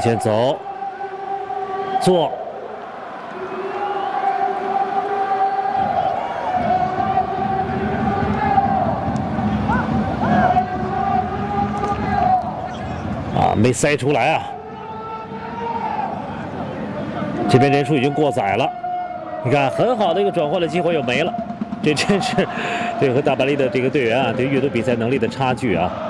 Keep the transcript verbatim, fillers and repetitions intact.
前走，做。 啊，没塞出来啊！这边人数已经过载了，你看，很好的一个转换的机会又没了，这真是这个和大巴黎的这个队员啊，对阅读比赛能力的差距啊。